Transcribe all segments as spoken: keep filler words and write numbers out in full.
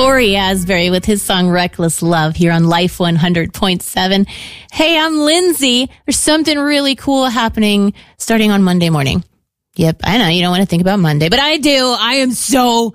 Corey Asbury with his song Reckless Love here on Life one hundred point seven. Hey, I'm Lindsay. There's something really cool happening starting on Monday morning. Yep, I know you don't want to think about Monday, but I do. I am so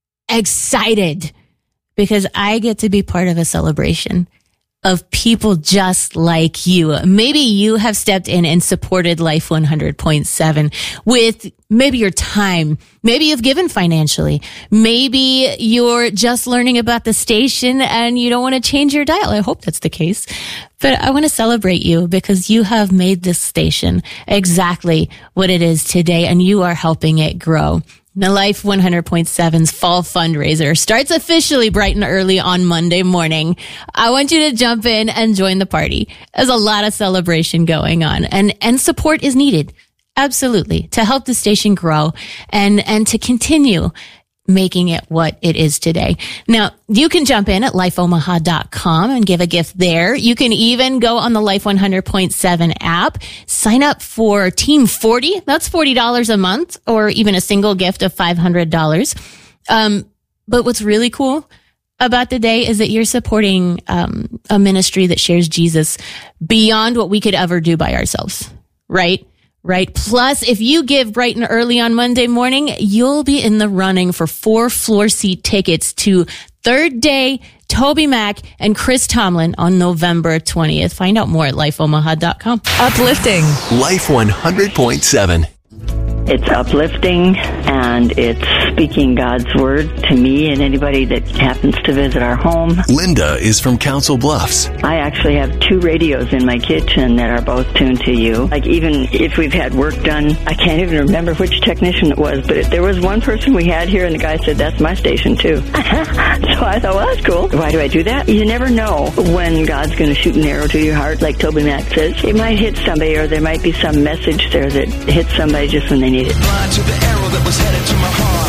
excited because I get to be part of a celebration of people just like you. Maybe you have stepped in and supported Life one hundred point seven with maybe your time. Maybe you've given financially. Maybe you're just learning about the station and you don't want to change your dial. I hope that's the case. But I want to celebrate you because you have made this station exactly what it is today and you are helping it grow. The Life one hundred point seven's fall fundraiser starts officially bright and early on Monday morning. I want you to jump in and join the party. There's a lot of celebration going on and, and support is needed. Absolutely. To help the station grow and, and to continue making it what it is today. Now, you can jump in at life omaha dot com and give a gift there. You can even go on the Life one hundred point seven app, sign up for Team forty. That's forty dollars a month or even a single gift of five hundred dollars. Um, but what's really cool about the day is that you're supporting um, a ministry that shares Jesus beyond what we could ever do by ourselves, right? Right. Plus, if you give bright and early on Monday morning, you'll be in the running for four floor seat tickets to Third Day, Toby Mac, and Chris Tomlin on November twentieth. Find out more at life omaha dot com. Uplifting. Life one hundred point seven. It's uplifting, and it's speaking God's word to me and anybody that happens to visit our home. Linda is from Council Bluffs. I actually have two radios in my kitchen that are both tuned to you. Like, even if we've had work done, I can't even remember which technician it was, but there was one person we had here, and the guy said, that's my station, too. So I thought, well, that's cool. Why do I do that? You never know when God's going to shoot an arrow to your heart, like Toby Mac says. It might hit somebody, or there might be some message there that hits somebody just when they need it. Blind to the arrow that was headed to my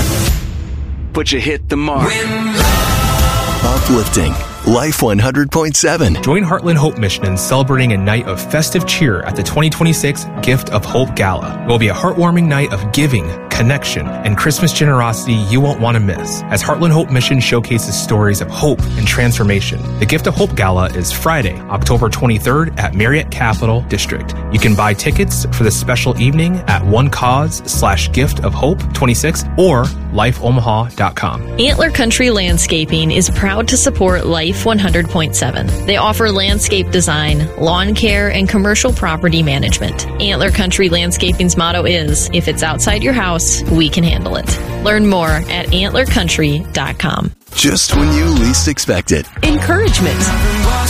heart. But you hit the mark. Uplifting. Life one hundred point seven. Join Heartland Hope Mission in celebrating a night of festive cheer at the twenty twenty-six Gift of Hope Gala. It will be a heartwarming night of giving, connection, and Christmas generosity you won't want to miss, as Heartland Hope Mission showcases stories of hope and transformation. The Gift of Hope Gala is Friday, October twenty-third at Marriott Capital District. You can buy tickets for the special evening at one cause slash gift of hope twenty-six or life omaha dot com. Antler Country Landscaping is proud to support Life one hundred point seven. They offer landscape design, lawn care, and commercial property management. Antler Country Landscaping's motto is, if it's outside your house, we can handle it. Learn more at antler country dot com. Just when you least expect it. Encouragement.